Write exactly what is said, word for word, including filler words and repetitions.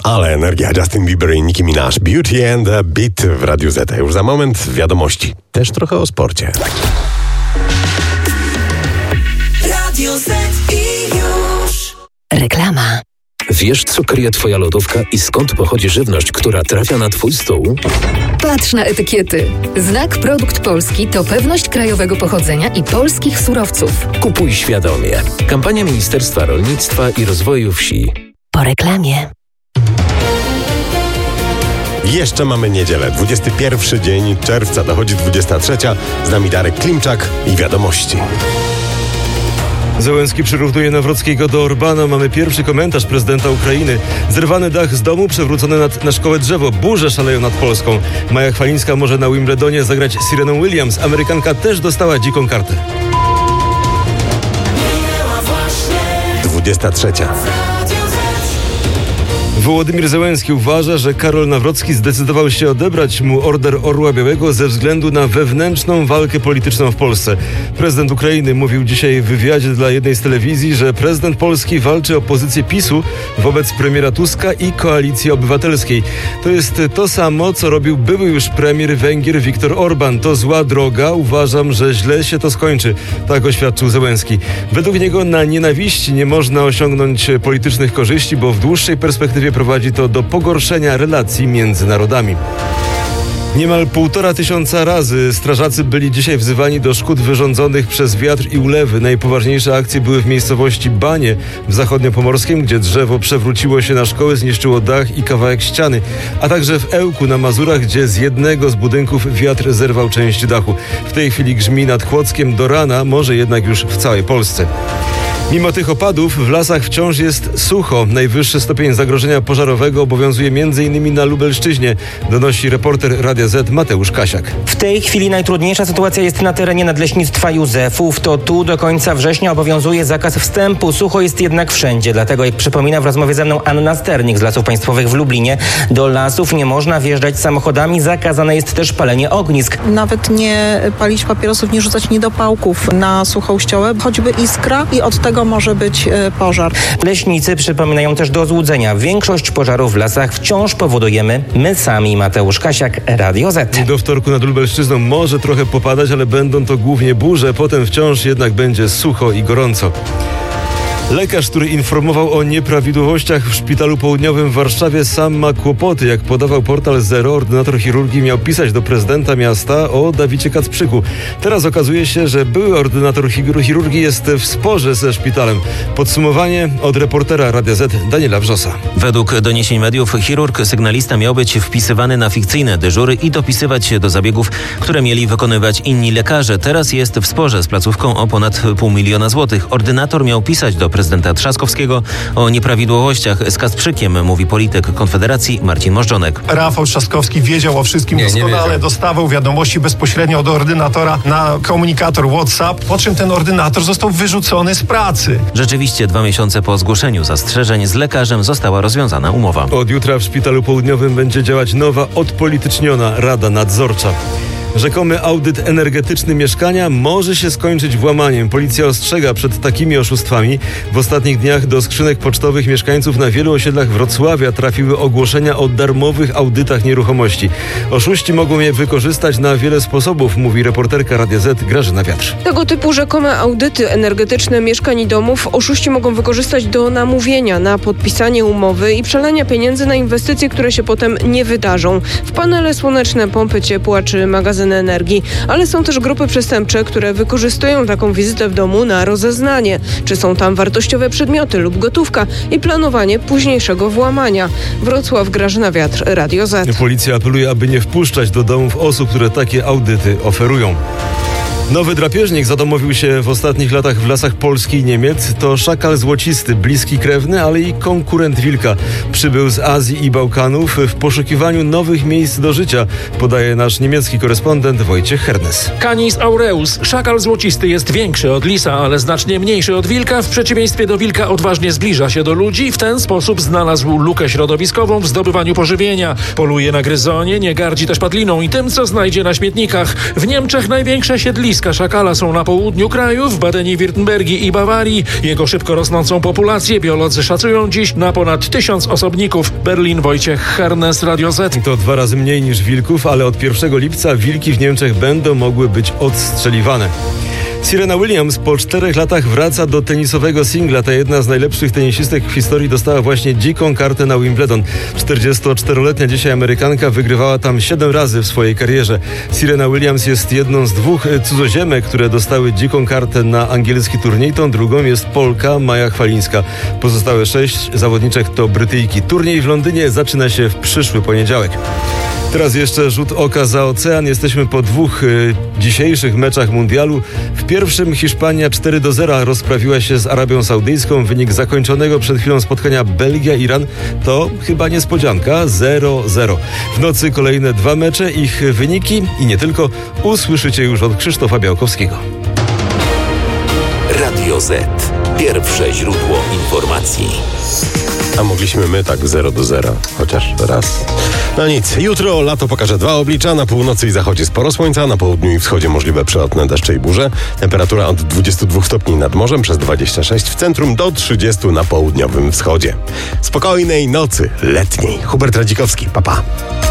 Ale energia. Justin Bieber i Nicki Minaj. Beauty and the Beat w Radiu Z. Już za moment wiadomości. Też trochę o sporcie. Radio Z i już. Reklama. Wiesz, co kryje twoja lodówka i skąd pochodzi żywność, która trafia na twój stół? Patrz na etykiety. Znak Produkt Polski to pewność krajowego pochodzenia i polskich surowców. Kupuj świadomie. Kampania Ministerstwa Rolnictwa i Rozwoju Wsi. Po reklamie. Jeszcze mamy niedzielę, dwudziesty pierwszy dzień czerwca, dochodzi dwudziesta trzecia. Z nami Darek Klimczak i wiadomości. Zełenski przyrównuje Nawrockiego do Orbana. Mamy pierwszy komentarz prezydenta Ukrainy. Zerwany dach z domu, przewrócone nad, na szkołę drzewo. Burze szaleją nad Polską. Maja Chwalińska może na Wimbledonie zagrać Sereną Williams. Amerykanka też dostała dziką kartę. dwudziesta trzecia. Wołodymyr Zełenski uważa, że Karol Nawrocki zdecydował się odebrać mu Order Orła Białego ze względu na wewnętrzną walkę polityczną w Polsce. Prezydent Ukrainy mówił dzisiaj w wywiadzie dla jednej z telewizji, że prezydent Polski walczy o pozycję PiSu wobec premiera Tuska i Koalicji Obywatelskiej. To jest to samo, co robił były już premier Węgier Viktor Orban. To zła droga. Uważam, że źle się to skończy. Tak oświadczył Zełenski. Według niego na nienawiści nie można osiągnąć politycznych korzyści, bo w dłuższej perspektywie prowadzi to do pogorszenia relacji między narodami. Niemal półtora tysiąca razy strażacy byli dzisiaj wzywani do szkód wyrządzonych przez wiatr i ulewy. Najpoważniejsze akcje były w miejscowości Banie w zachodniopomorskim, gdzie drzewo przewróciło się na szkołę, zniszczyło dach i kawałek ściany, a także w Ełku na Mazurach, gdzie z jednego z budynków wiatr zerwał część dachu. W tej chwili grzmi nad Kłodzkiem do rana, może jednak już w całej Polsce. Mimo tych opadów w lasach wciąż jest sucho. Najwyższy stopień zagrożenia pożarowego obowiązuje m.in. na Lubelszczyźnie, donosi reporter Radia Z Mateusz Kasiak. W tej chwili najtrudniejsza sytuacja jest na terenie Nadleśnictwa Józefów. To tu do końca września obowiązuje zakaz wstępu. Sucho jest jednak wszędzie. Dlatego, jak przypomina w rozmowie ze mną Anna Sternik z Lasów Państwowych w Lublinie, do lasów nie można wjeżdżać samochodami. Zakazane jest też palenie ognisk. Nawet nie palić papierosów, nie rzucać niedopałków na suchą ściołę. Choćby iskra i od tego może być pożar. Leśnicy przypominają też do złudzenia. Większość pożarów w lasach wciąż powodujemy my sami. Mateusz Kasiak, Radio Z. Do wtorku nad Lubelszczyzną może trochę popadać, ale będą to głównie burze. Potem wciąż jednak będzie sucho i gorąco. Lekarz, który informował o nieprawidłowościach w Szpitalu Południowym w Warszawie, sam ma kłopoty. Jak podawał portal Zero, ordynator chirurgii miał pisać do prezydenta miasta o Dawidzie Kacprzyku. Teraz okazuje się, że były ordynator chirurgii jest w sporze ze szpitalem. Podsumowanie od reportera Radia Z Daniela Wrzosa. Według doniesień mediów chirurg sygnalista miał być wpisywany na fikcyjne dyżury i dopisywać się do zabiegów, które mieli wykonywać inni lekarze. Teraz jest w sporze z placówką o ponad pół miliona złotych. Ordynator miał pisać do prezydenta prezydenta Trzaskowskiego o nieprawidłowościach z Kacprzykiem, mówi polityk Konfederacji Marcin Możdżonek. Rafał Trzaskowski wiedział o wszystkim nie, doskonale, nie dostawał wiadomości bezpośrednio do ordynatora na komunikator WhatsApp, po czym ten ordynator został wyrzucony z pracy. Rzeczywiście dwa miesiące po zgłoszeniu zastrzeżeń z lekarzem została rozwiązana umowa. Od jutra w Szpitalu Południowym będzie działać nowa, odpolityczniona Rada Nadzorcza. Rzekomy audyt energetyczny mieszkania może się skończyć włamaniem. Policja ostrzega przed takimi oszustwami. W ostatnich dniach do skrzynek pocztowych mieszkańców na wielu osiedlach Wrocławia trafiły ogłoszenia o darmowych audytach nieruchomości. Oszuści mogą je wykorzystać na wiele sposobów, mówi reporterka Radia Z Grażyna Wiatr. Tego typu rzekome audyty energetyczne mieszkań i domów oszuści mogą wykorzystać do namówienia na podpisanie umowy i przelania pieniędzy na inwestycje, które się potem nie wydarzą. W panele słoneczne, pompy ciepła czy magazyny energii, ale są też grupy przestępcze, które wykorzystują taką wizytę w domu na rozeznanie, czy są tam wartościowe przedmioty lub gotówka i planowanie późniejszego włamania. Wrocław, Grażyna Wiatr, Radio Z. Policja apeluje, aby nie wpuszczać do domów osób, które takie audyty oferują. Nowy drapieżnik zadomowił się w ostatnich latach w lasach Polski i Niemiec. To szakal złocisty, bliski krewny, ale i konkurent wilka. Przybył z Azji i Bałkanów w poszukiwaniu nowych miejsc do życia, podaje nasz niemiecki korespondent Wojciech Hernes. Canis aureus. Szakal złocisty jest większy od lisa, ale znacznie mniejszy od wilka. W przeciwieństwie do wilka odważnie zbliża się do ludzi i w ten sposób znalazł lukę środowiskową w zdobywaniu pożywienia. Poluje na gryzonie, nie gardzi też padliną i tym, co znajdzie na śmietnikach. W Niemczech największe siedlisko Stanowiska szakala są na południu kraju, w Badeni-Wirtembergii i Bawarii. Jego szybko rosnącą populację biolodzy szacują dziś na ponad tysiąc osobników. Berlin, Wojciech Hernes, Radio Z. To dwa razy mniej niż wilków, ale od pierwszego lipca wilki w Niemczech będą mogły być odstrzeliwane. Serena Williams po czterech latach wraca do tenisowego singla. Ta jedna z najlepszych tenisistek w historii dostała właśnie dziką kartę na Wimbledon. czterdziestoczteroletnia dzisiaj Amerykanka wygrywała tam siedem razy w swojej karierze. Serena Williams jest jedną z dwóch cudzoziemek, które dostały dziką kartę na angielski turniej. Tą drugą jest Polka Maja Chwalińska. Pozostałe sześć zawodniczek to Brytyjki. Turniej w Londynie zaczyna się w przyszły poniedziałek. Teraz jeszcze rzut oka za ocean. Jesteśmy po dwóch y, dzisiejszych meczach mundialu. W pierwszym Hiszpania cztery do zera rozprawiła się z Arabią Saudyjską. Wynik zakończonego przed chwilą spotkania Belgia-Iran to chyba niespodzianka zero zero. W nocy kolejne dwa mecze, ich wyniki i nie tylko usłyszycie już od Krzysztofa Białkowskiego. Radio Z. Pierwsze źródło informacji. A mogliśmy my tak zero do zera, chociaż raz. No nic, jutro lato pokaże dwa oblicza. Na północy i zachodzie sporo słońca, na południu i wschodzie możliwe przelotne deszcze i burze. Temperatura od dwudziestu dwóch stopni nad morzem, przez dwadzieścia sześć w centrum, do trzydziestu na południowym wschodzie. Spokojnej nocy letniej. Hubert Radzikowski, pa pa.